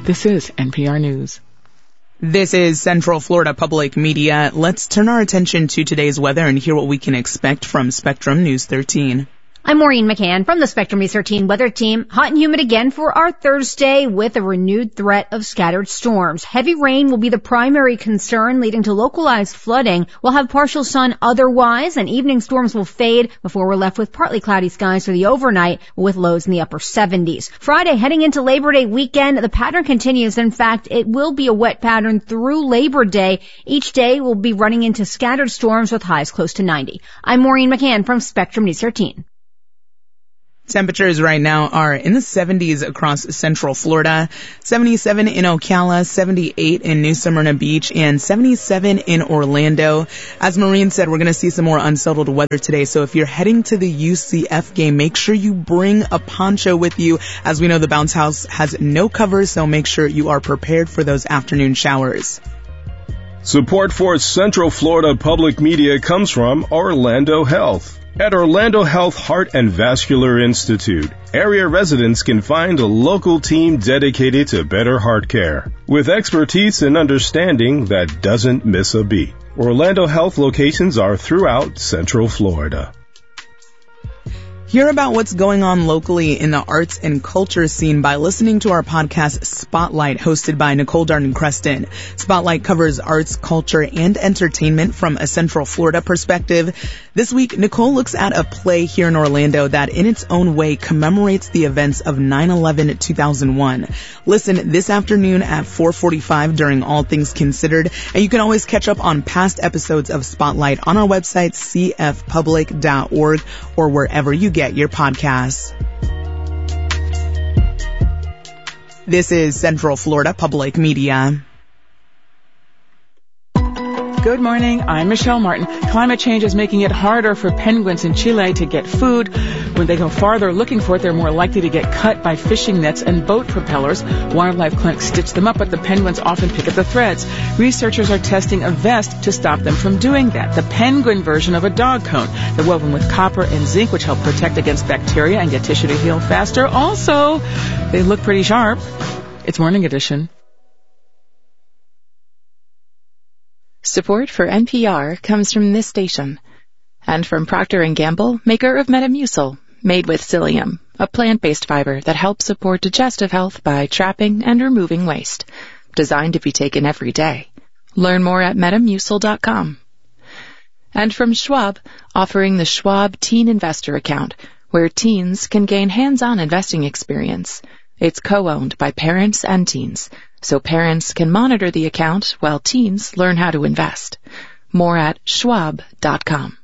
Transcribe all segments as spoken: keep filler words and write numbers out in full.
This is N P R News. This is Central Florida Public Media. Let's turn our attention to today's weather and hear what we can expect from Spectrum News thirteen. I'm Maureen McCann from the Spectrum News thirteen weather team. Hot and humid again for our Thursday with a renewed threat of scattered storms. Heavy rain will be the primary concern, leading to localized flooding. We'll have partial sun otherwise, and evening storms will fade before we're left with partly cloudy skies for the overnight with lows in the upper seventies. Friday, heading into Labor Day weekend, the pattern continues. In fact, it will be a wet pattern through Labor Day. Each day will be running into scattered storms with highs close to ninety. I'm Maureen McCann from Spectrum News thirteen. Temperatures right now are in the seventies across Central Florida, seventy-seven in Ocala, seventy-eight in New Smyrna Beach, and seventy-seven in Orlando. As Maureen said, we're going to see some more unsettled weather today, so if you're heading to the U C F game, make sure you bring a poncho with you. As we know, the bounce house has no cover, so make sure you are prepared for those afternoon showers. Support for Central Florida Public Media comes from Orlando Health. At Orlando Health Heart and Vascular Institute, area residents can find a local team dedicated to better heart care, with expertise and understanding that doesn't miss a beat. Orlando Health locations are throughout Central Florida. Hear about what's going on locally in the arts and culture scene by listening to our podcast Spotlight, hosted by Nicole Darden-Creston. Spotlight covers arts, culture, and entertainment from a Central Florida perspective. This week, Nicole looks at a play here in Orlando that in its own way commemorates the events of nine eleven two thousand one. Listen this afternoon at four forty-five during All Things Considered, and you can always catch up on past episodes of Spotlight on our website, c f public dot org, or wherever you get your podcasts. This is Central Florida Public Media. Good morning, I'm Michelle Martin. Climate change is making it harder for penguins in Chile to get food. When they go farther looking for it, they're more likely to get cut by fishing nets and boat propellers. Wildlife clinics stitch them up, but the penguins often pick up the threads. Researchers are testing a vest to stop them from doing that. The penguin version of a dog cone. They're woven with copper and zinc, which help protect against bacteria and get tissue to heal faster. Also, they look pretty sharp. It's Morning Edition. Support for N P R comes from this station and from Procter and Gamble, maker of Metamucil, made with psyllium, a plant-based fiber that helps support digestive health by trapping and removing waste. Designed to be taken every day. Learn more at metamucil dot com. And from Schwab, offering the Schwab Teen Investor Account, where teens can gain hands-on investing experience. It's co-owned by parents and teens, so parents can monitor the account while teens learn how to invest. More at schwab dot com.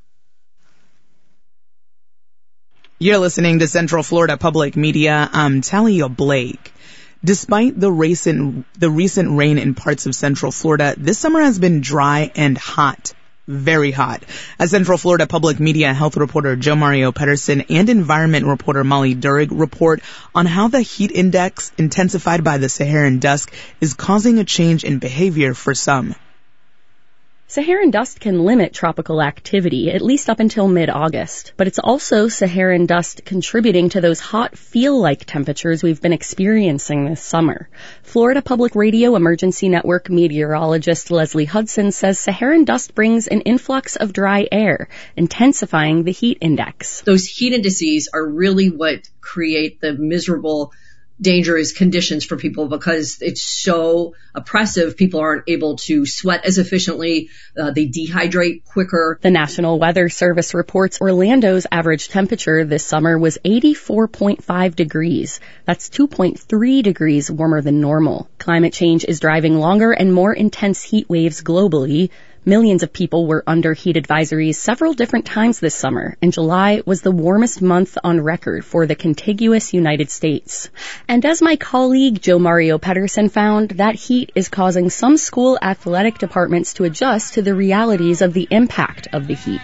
You're listening to Central Florida Public Media. I'm Talia Blake. Despite the recent, the recent rain in parts of Central Florida, this summer has been dry and hot. Very hot. As Central Florida Public Media health reporter Joe Mario Pedersen and environment reporter Molly Durig report on how the heat index intensified by the Saharan dust is causing a change in behavior for some. Saharan dust can limit tropical activity, at least up until mid-August. But it's also Saharan dust contributing to those hot feel-like temperatures we've been experiencing this summer. Florida Public Radio Emergency Network meteorologist Leslie Hudson says Saharan dust brings an influx of dry air, intensifying the heat index. Those heat indices are really what create the miserable dangerous conditions for people because it's so oppressive. People aren't able to sweat as efficiently. Uh, they dehydrate quicker. The National Weather Service reports Orlando's average temperature this summer was eighty-four point five degrees. That's two point three degrees warmer than normal. Climate change is driving longer and more intense heat waves globally. Millions of people were under heat advisories several different times this summer, and July was the warmest month on record for the contiguous United States. And as my colleague Joe Mario Pedersen found, that heat is causing some school athletic departments to adjust to the realities of the impact of the heat.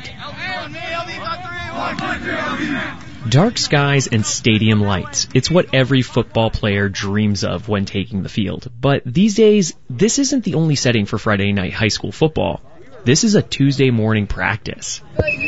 Dark skies and stadium lights. It's what every football player dreams of when taking the field. But these days, this isn't the only setting for Friday night high school football. This is a Tuesday morning practice.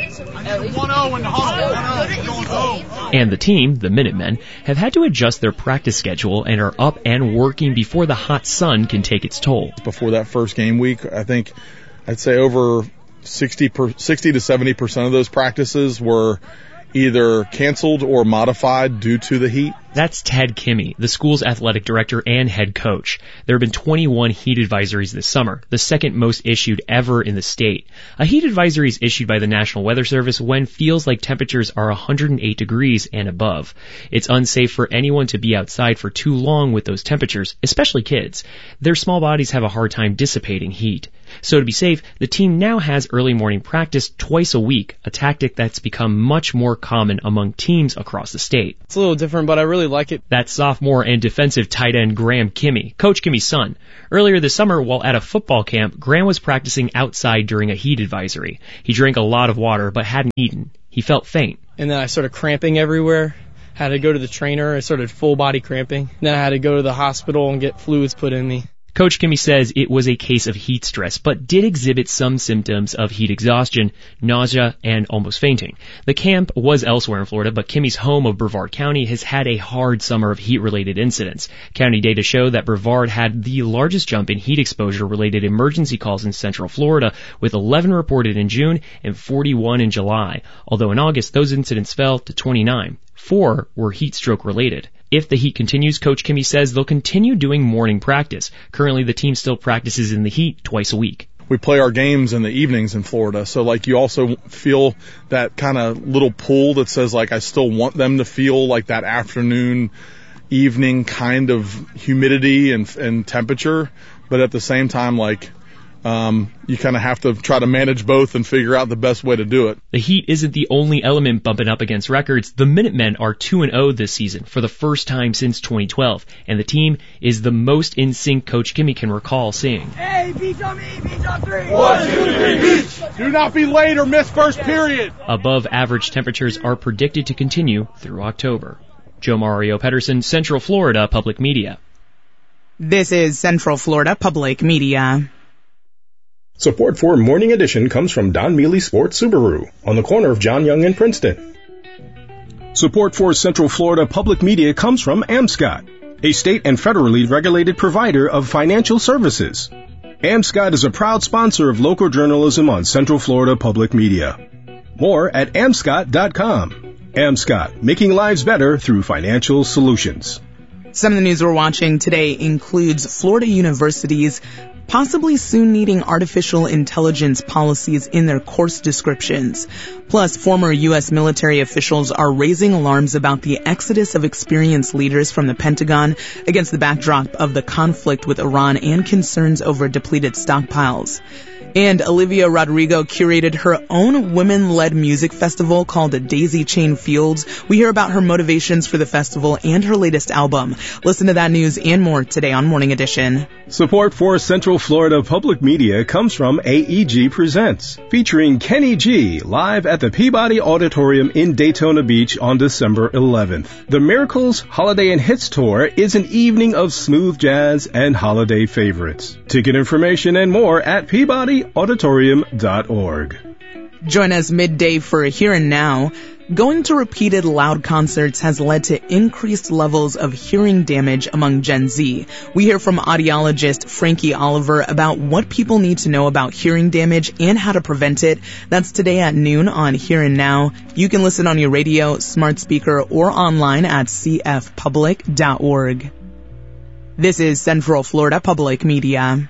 And the team, the Minutemen, have had to adjust their practice schedule and are up and working before the hot sun can take its toll. Before that first game week, I think I'd say over sixty, per, sixty to seventy percent of those practices were either canceled or modified due to the heat. That's Ted Kimmy, the school's athletic director and head coach. There have been twenty-one heat advisories this summer, the second most issued ever in the state. A heat advisory is issued by the National Weather Service when feels like temperatures are one hundred eight degrees and above. It's unsafe for anyone to be outside for too long with those temperatures, especially kids. Their small bodies have a hard time dissipating heat. So to be safe, the team now has early morning practice twice a week, a tactic that's become much more common among teams across the state. It's a little different, but I really like it. That's sophomore and defensive tight end Graham Kimmy, Coach Kimmy's son. Earlier this summer, while at a football camp, Graham was practicing outside during a heat advisory. He drank a lot of water, but hadn't eaten. He felt faint. And then I started cramping everywhere. Had to go to the trainer. I started full body cramping. Then I had to go to the hospital and get fluids put in me. Coach Kimmy says it was a case of heat stress, but did exhibit some symptoms of heat exhaustion, nausea, and almost fainting. The camp was elsewhere in Florida, but Kimmy's home of Brevard County has had a hard summer of heat-related incidents. County data show that Brevard had the largest jump in heat exposure-related emergency calls in Central Florida, with eleven reported in June and forty-one in July. Although in August, those incidents fell to twenty-nine. Four were heat stroke related. If the heat continues, Coach Kimmy says they'll continue doing morning practice. Currently, the team still practices in the heat twice a week. We play our games in the evenings in Florida, so like you also feel that kind of little pull that says like I still want them to feel like that afternoon, evening kind of humidity and, and temperature, but at the same time like Um, you kind of have to try to manage both and figure out the best way to do it. The heat isn't the only element bumping up against records. The Minutemen are two and oh this season for the first time since twenty twelve, and the team is the most in sync Coach Kimmy can recall seeing. Hey, beach on me, beach on three. One, two, three, beach. Do not be late or miss first period. Above average temperatures are predicted to continue through October. Joe Mario Pedersen, Central Florida Public Media. This is Central Florida Public Media. Support for Morning Edition comes from Don Mealy Sports Subaru on the corner of John Young and Princeton. Support for Central Florida Public Media comes from AmScott, a state and federally regulated provider of financial services. AmScott is a proud sponsor of local journalism on Central Florida Public Media. More at amscott dot com. AmScott, making lives better through financial solutions. Some of the news we're watching today includes Florida universities possibly soon needing artificial intelligence policies in their course descriptions. Plus, former U S military officials are raising alarms about the exodus of experienced leaders from the Pentagon against the backdrop of the conflict with Iran and concerns over depleted stockpiles. And Olivia Rodrigo curated her own women-led music festival called Daisy Chain Fields. We hear about her motivations for the festival and her latest album. Listen to that news and more today on Morning Edition. Support for Central Florida Public Media comes from A E G Presents, featuring Kenny G live at the Peabody Auditorium in Daytona Beach on December eleventh. The Miracles Holiday and Hits Tour is an evening of smooth jazz and holiday favorites. Ticket information and more at peabody auditorium dot org. Join us midday for Here and Now. Going to repeated loud concerts has led to increased levels of hearing damage among Gen Z. We hear from audiologist Frankie Oliver about what people need to know about hearing damage and how to prevent it. That's today at noon on Here and Now. You can listen on your radio, smart speaker, or online at c f public dot org. This is Central Florida Public Media.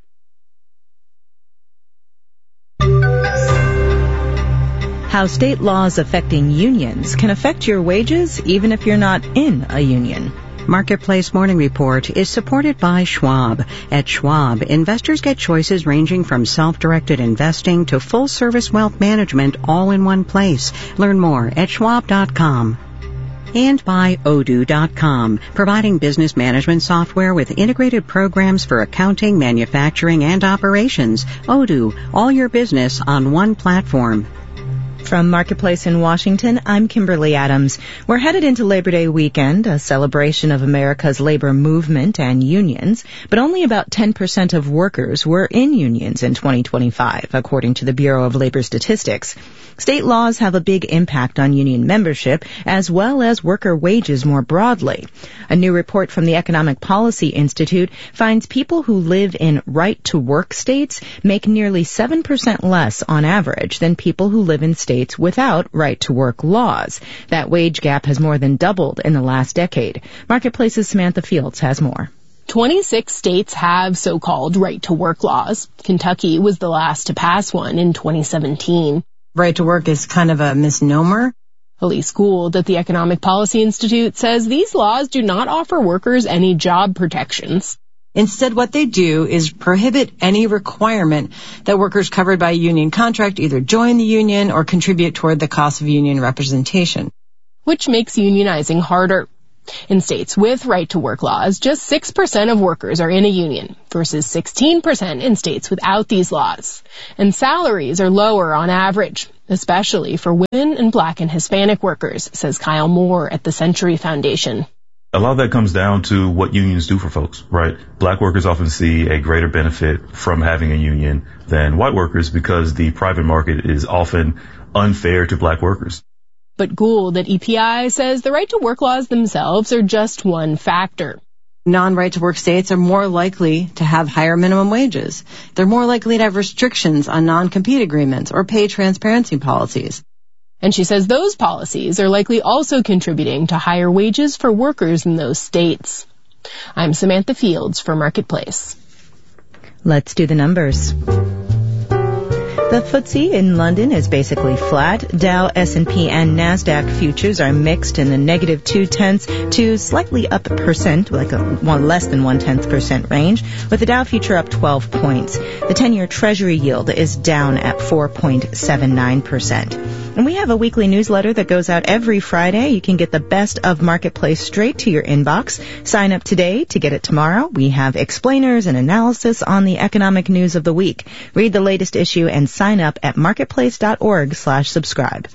How state laws affecting unions can affect your wages even if you're not in a union. Marketplace Morning Report is supported by Schwab. At Schwab, investors get choices ranging from self-directed investing to full-service wealth management all in one place. Learn more at schwab dot com. And by Odoo dot com, providing business management software with integrated programs for accounting, manufacturing, and operations. Odoo, all your business on one platform. From Marketplace in Washington, I'm Kimberly Adams. We're headed into Labor Day weekend, a celebration of America's labor movement and unions, but only about ten percent of workers were in unions in twenty twenty-five, according to the Bureau of Labor Statistics. State laws have a big impact on union membership, as well as worker wages more broadly. A new report from the Economic Policy Institute finds people who live in right-to-work states make nearly seven percent less on average than people who live in states without right-to-work laws. That wage gap has more than doubled in the last decade. Marketplace's Samantha Fields has more. twenty-six states have so-called right-to-work laws. Kentucky was the last to pass one in twenty seventeen. Right to work is kind of a misnomer. Elise Gould at the Economic Policy Institute says these laws do not offer workers any job protections. Instead, what they do is prohibit any requirement that workers covered by a union contract either join the union or contribute toward the cost of union representation. Which makes unionizing harder. In states with right-to-work laws, just six percent of workers are in a union versus sixteen percent in states without these laws. And salaries are lower on average, especially for women and Black and Hispanic workers, says Kyle Moore at the Century Foundation. A lot of that comes down to what unions do for folks, right? Black workers often see a greater benefit from having a union than white workers because the private market is often unfair to Black workers. But Gould at E P I says the right-to-work laws themselves are just one factor. Non-right-to-work states are more likely to have higher minimum wages. They're more likely to have restrictions on non-compete agreements or pay transparency policies. And she says those policies are likely also contributing to higher wages for workers in those states. I'm Samantha Fields for Marketplace. Let's do the numbers. The F T S E in London is basically flat. Dow, S and P, and NASDAQ futures are mixed in the negative two-tenths to slightly up a percent, like a one less than one-tenth percent range, with the Dow future up twelve points. The ten-year Treasury yield is down at four point seven nine percent. And we have a weekly newsletter that goes out every Friday. You can get the best of Marketplace straight to your inbox. Sign up today to get it tomorrow. We have explainers and analysis on the economic news of the week. Read the latest issue and sign up at marketplace.org slash subscribe.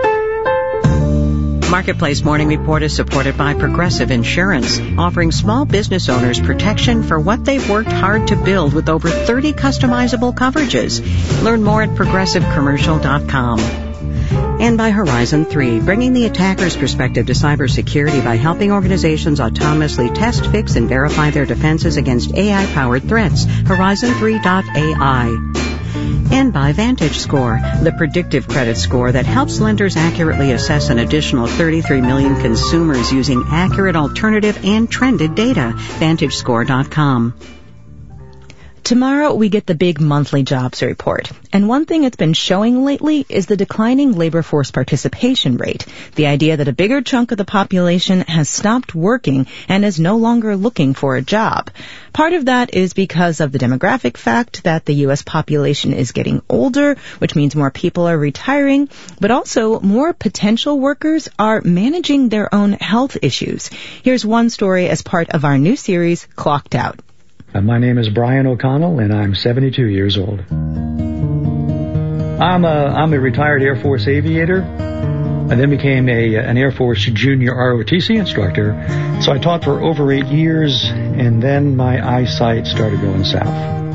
Marketplace Morning Report is supported by Progressive Insurance, offering small business owners protection for what they've worked hard to build with over thirty customizable coverages. Learn more at progressive commercial dot com. And by Horizon three, bringing the attacker's perspective to cybersecurity by helping organizations autonomously test, fix, and verify their defenses against A I-powered threats. Horizon three dot A I. And by VantageScore, the predictive credit score that helps lenders accurately assess an additional thirty-three million consumers using accurate alternative and trended data. Vantage Score dot com. Tomorrow we get the big monthly jobs report. And one thing it's been showing lately is the declining labor force participation rate. The idea that a bigger chunk of the population has stopped working and is no longer looking for a job. Part of that is because of the demographic fact that the U S population is getting older, which means more people are retiring, but also more potential workers are managing their own health issues. Here's one story as part of our new series, Clocked Out. My name is Brian O'Connell, and I'm seventy-two years old. I'm a, I'm a retired Air Force aviator. I then became a, an Air Force junior R O T C instructor. So I taught for over eight years, and then my eyesight started going south.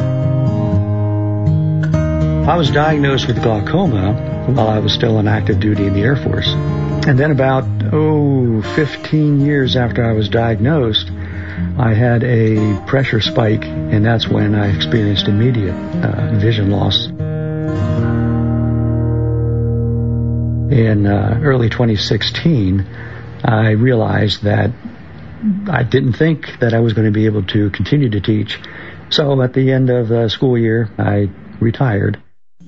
I was diagnosed with glaucoma while I was still on active duty in the Air Force. And then about, oh, fifteen years after I was diagnosed, I had a pressure spike, and that's when I experienced immediate uh, vision loss. In uh, early twenty sixteen, I realized that I didn't think that I was going to be able to continue to teach. So at the end of the school year, I retired.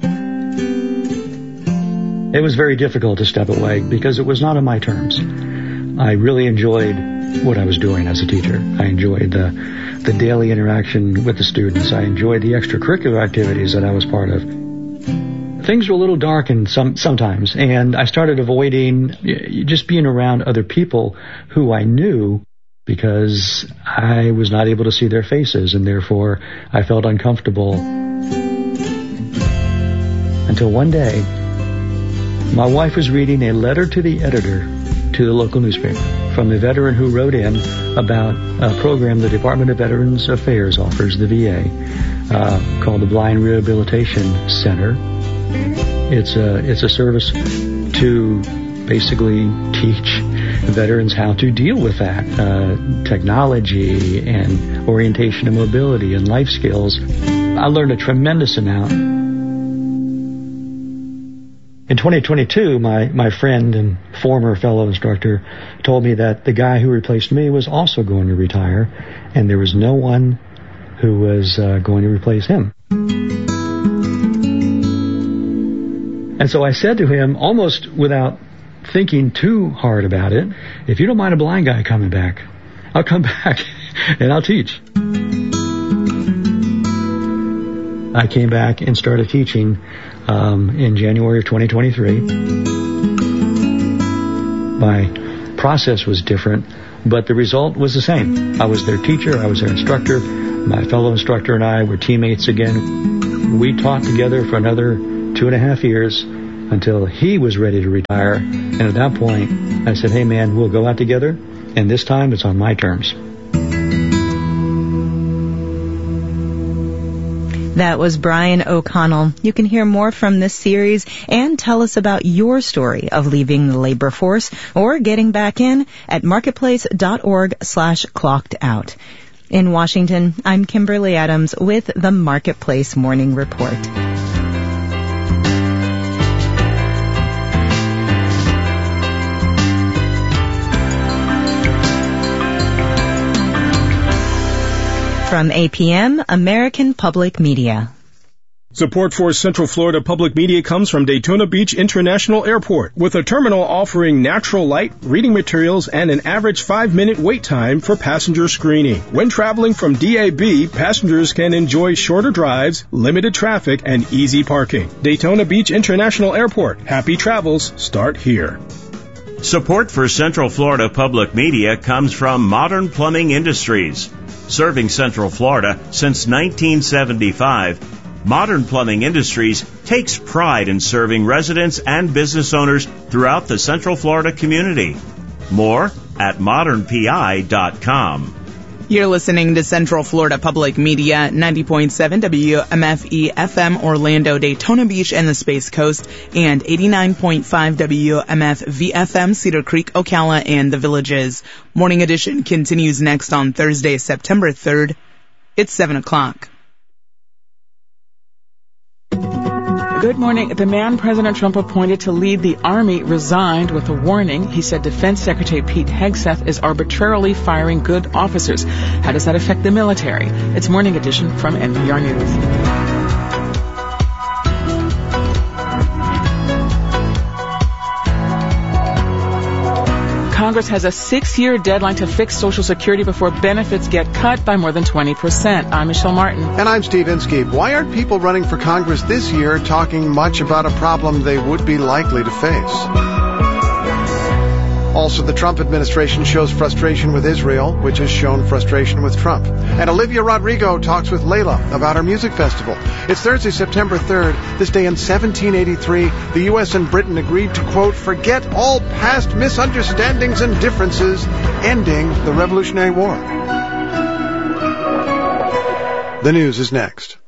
It was very difficult to step away because it was not on my terms. I really enjoyed what I was doing as a teacher. I enjoyed the the daily interaction with the students. I enjoyed the extracurricular activities that I was part of. Things were a little dark and some sometimes, and I started avoiding just being around other people who I knew because I was not able to see their faces, and therefore I felt uncomfortable. Until one day, My wife was reading a letter to the editor to the local newspaper from a veteran who wrote in about a program the Department of Veterans Affairs offers, the V A, uh, called the Blind Rehabilitation Center. It's a, it's a service to basically teach veterans how to deal with that, uh, technology and orientation and mobility and life skills. I learned a tremendous amount. In twenty twenty-two, my, my friend and former fellow instructor told me that the guy who replaced me was also going to retire, and there was no one who was uh, going to replace him. And so I said to him, almost without thinking too hard about it, if you don't mind a blind guy coming back, I'll come back and I'll teach. I came back and started teaching um, in January of twenty twenty-three. My process was different, but the result was the same. I was their teacher, I was their instructor. My fellow instructor and I were teammates again. We taught together for another two and a half years until he was ready to retire. And at that point, I said, hey man, we'll go out together, and this time it's on my terms. That was Brian O'Connell. You can hear more from this series and tell us about your story of leaving the labor force or getting back in at marketplace.org slash clocked out. In Washington, I'm Kimberly Adams with the Marketplace Morning Report. From A P M, American Public Media. Support for Central Florida Public Media comes from Daytona Beach International Airport, with a terminal offering natural light, reading materials, and an average five-minute wait time for passenger screening. When traveling from D A B, passengers can enjoy shorter drives, limited traffic, and easy parking. Daytona Beach International Airport. Happy travels start here. Support for Central Florida Public Media comes from Modern Plumbing Industries. Serving Central Florida since nineteen seventy-five, Modern Plumbing Industries takes pride in serving residents and business owners throughout the Central Florida community. More at modern p i dot com. You're listening to Central Florida Public Media, ninety point seven W M F E F M Orlando, Daytona Beach, and the Space Coast, and eighty-nine point five W M F V F M Cedar Creek, Ocala, and the Villages. Morning edition continues next on Thursday, September third. It's seven o'clock. Good morning. The man President Trump appointed to lead the Army resigned with a warning. He said Defense Secretary Pete Hegseth is arbitrarily firing good officers. How does that affect the military? It's Morning Edition from N P R News. Congress has a six-year deadline to fix Social Security before benefits get cut by more than twenty percent. I'm Michelle Martin. And I'm Steve Inskeep. Why aren't people running for Congress this year talking much about a problem they would be likely to face? Also, the Trump administration shows frustration with Israel, which has shown frustration with Trump. And Olivia Rodrigo talks with Layla about her music festival. It's Thursday, September third. This day in seventeen eighty-three, the U S and Britain agreed to, quote, forget all past misunderstandings and differences, ending the Revolutionary War. The news is next.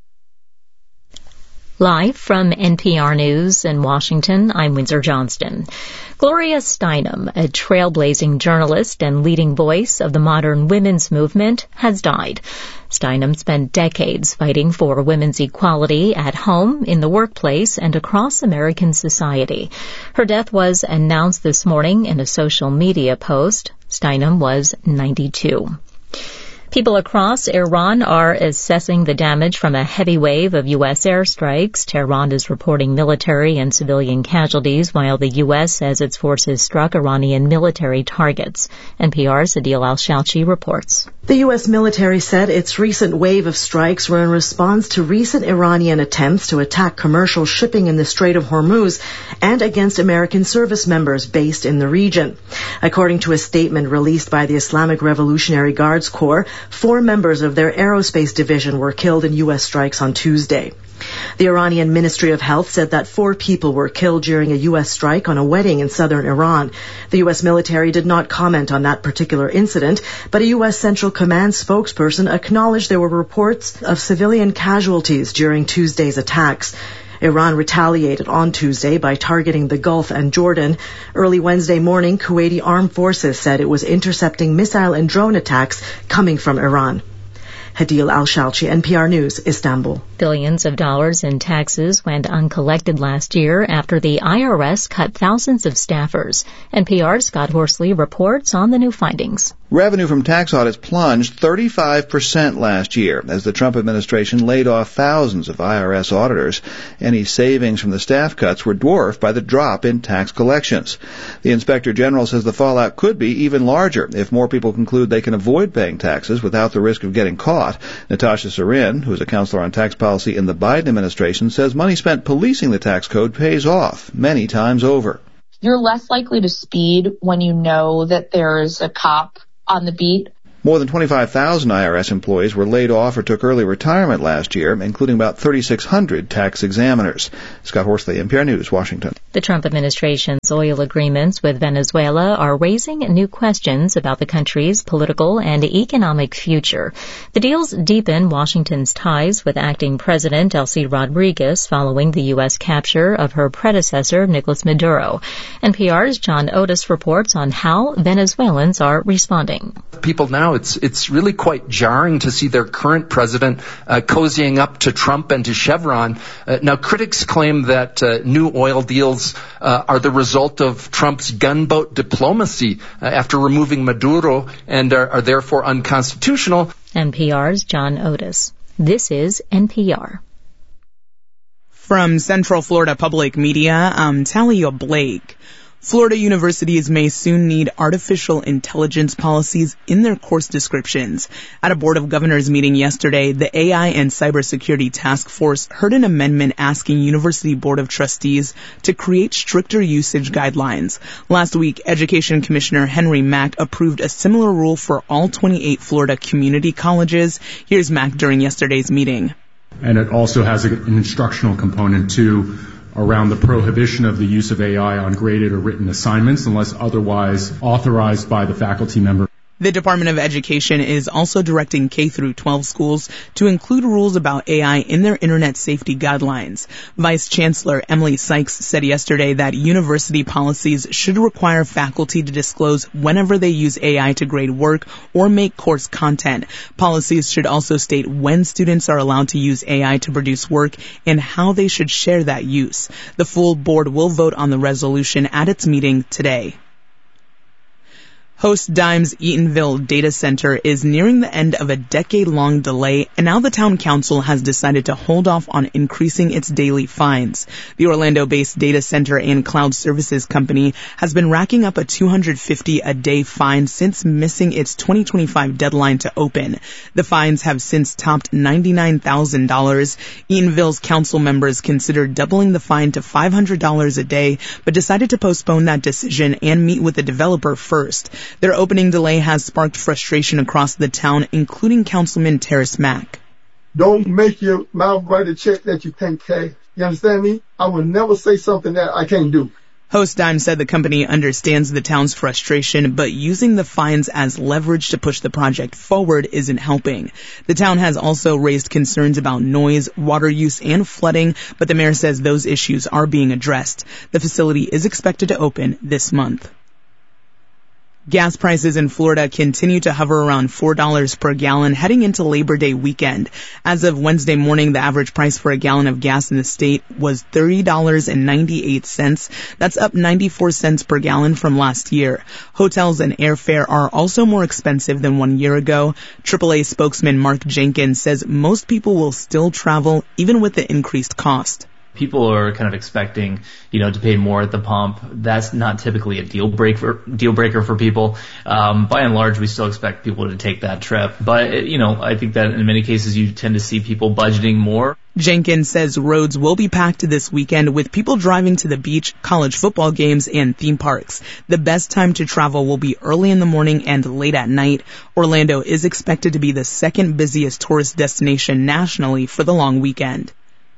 Live from N P R News in Washington, I'm Windsor Johnston. Gloria Steinem, a trailblazing journalist and leading voice of the modern women's movement, has died. Steinem spent decades fighting for women's equality at home, in the workplace, and across American society. Her death was announced this morning in a social media post. Steinem was ninety-two. People across Iran are assessing the damage from a heavy wave of U S airstrikes. Tehran is reporting military and civilian casualties, while the U S says its forces struck Iranian military targets. N P R's Adil Al-Shalchi reports. The U S military said its recent wave of strikes were in response to recent Iranian attempts to attack commercial shipping in the Strait of Hormuz and against American service members based in the region. According to a statement released by the Islamic Revolutionary Guards Corps, four members of their aerospace division were killed in U S strikes on Tuesday. The Iranian Ministry of Health said that four people were killed during a U S strike on a wedding in southern Iran. The U S military did not comment on that particular incident, but a U S Central Command spokesperson acknowledged there were reports of civilian casualties during Tuesday's attacks. Iran retaliated on Tuesday by targeting the Gulf and Jordan. Early Wednesday morning, Kuwaiti armed forces said it was intercepting missile and drone attacks coming from Iran. Hadil Al-Shalchi, N P R News, Istanbul. Billions of dollars in taxes went uncollected last year after the I R S cut thousands of staffers. N P R's Scott Horsley reports on the new findings. Revenue from tax audits plunged thirty-five percent last year as the Trump administration laid off thousands of I R S auditors. Any savings from the staff cuts were dwarfed by the drop in tax collections. The Inspector General says the fallout could be even larger if more people conclude they can avoid paying taxes without the risk of getting caught. Natasha Sarin, who is a counselor on tax policy in the Biden administration, says money spent policing the tax code pays off many times over. You're less likely to speed when you know that there's a cop on the beat. More than twenty-five thousand I R S employees were laid off or took early retirement last year, including about thirty-six hundred tax examiners. Scott Horsley, N P R News, Washington. The Trump administration's oil agreements with Venezuela are raising new questions about the country's political and economic future. The deals deepen Washington's ties with acting President Delcy Rodriguez following the U S capture of her predecessor, Nicolas Maduro. N P R's John Otis reports on how Venezuelans are responding. People now, it's it's really quite jarring to see their current president uh, cozying up to Trump and to Chevron. Uh, now, critics claim that uh, new oil deals uh, are the result of Trump's gunboat diplomacy uh, after removing Maduro and are, are therefore unconstitutional. N P R's John Otis. This is N P R. From Central Florida Public Media, I'm Talia Blake. Florida universities may soon need artificial intelligence policies in their course descriptions. At a Board of Governors meeting yesterday, the A I and Cybersecurity Task Force heard an amendment asking University Board of Trustees to create stricter usage guidelines. Last week, Education Commissioner Henry Mack approved a similar rule for all twenty-eight Florida community colleges. Here's Mack during yesterday's meeting. And it also has an instructional component too, around the prohibition of the use of A I on graded or written assignments unless otherwise authorized by the faculty member. The Department of Education is also directing K through twelve schools to include rules about A I in their internet safety guidelines. Vice Chancellor Emily Sykes said yesterday that university policies should require faculty to disclose whenever they use A I to grade work or make course content. Policies should also state when students are allowed to use A I to produce work and how they should share that use. The full board will vote on the resolution at its meeting today. Host Dime's Eatonville data center is nearing the end of a decade-long delay, and now the town council has decided to hold off on increasing its daily fines. The Orlando-based data center and cloud services company has been racking up a two hundred fifty dollars a day fine since missing its twenty twenty-five deadline to open. The fines have since topped ninety-nine thousand dollars. Eatonville's council members considered doubling the fine to five hundred dollars a day, but decided to postpone that decision and meet with the developer first. Their opening delay has sparked frustration across the town, including Councilman Terrace Mack. Don't make your mouth write a check that you can't pay. You understand me? I will never say something that I can't do. Host Dime said the company understands the town's frustration, but using the fines as leverage to push the project forward isn't helping. The town has also raised concerns about noise, water use, and flooding, but the mayor says those issues are being addressed. The facility is expected to open this month. Gas prices in Florida continue to hover around four dollars per gallon heading into Labor Day weekend. As of Wednesday morning, the average price for a gallon of gas in the state was thirty dollars and ninety-eight cents. That's up ninety-four cents per gallon from last year. Hotels and airfare are also more expensive than one year ago. triple A spokesman Mark Jenkins says most people will still travel even with the increased cost. People are kind of expecting, you know, to pay more at the pump. That's not typically a deal breaker, deal breaker for people. Um, by and large, we still expect people to take that trip. But, you know, I think that in many cases you tend to see people budgeting more. Jenkins says roads will be packed this weekend with people driving to the beach, college football games, and theme parks. The best time to travel will be early in the morning and late at night. Orlando is expected to be the second busiest tourist destination nationally for the long weekend.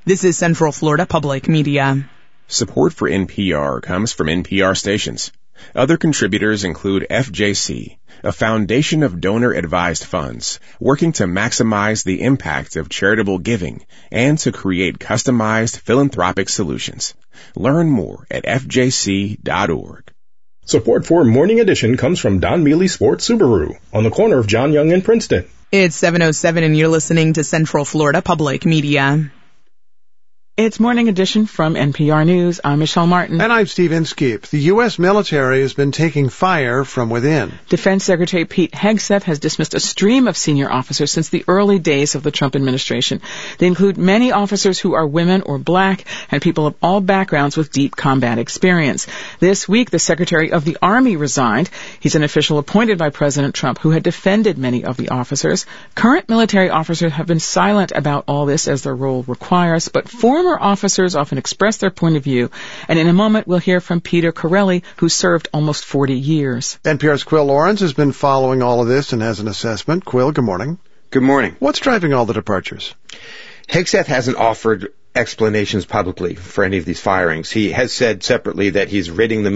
This is Central Florida Public Media. Support for N P R comes from N P R stations. Other contributors include F J C, a foundation of donor-advised funds working to maximize the impact of charitable giving and to create customized philanthropic solutions. Learn more at F J C dot org. Support for Morning Edition comes from Don Mealy Sports Subaru on the corner of John Young and Princeton. It's seven oh seven and you're listening to Central Florida Public Media. It's Morning Edition from N P R News. I'm Michelle Martin. And I'm Steve Inskeep. The U S military has been taking fire from within. Defense Secretary Pete Hegseth has dismissed a stream of senior officers since the early days of the Trump administration. They include many officers who are women or black and people of all backgrounds with deep combat experience. This week, the Secretary of the Army resigned. He's an official appointed by President Trump who had defended many of the officers. Current military officers have been silent about all this as their role requires, but former Former officers often express their point of view, and in a moment we'll hear from Peter Corelli, who served almost forty years. N P R's Quill Lawrence has been following all of this and has an assessment. Quill, good morning. Good morning. What's driving all the departures? Hegseth hasn't offered explanations publicly for any of these firings. He has said separately that he's ridding the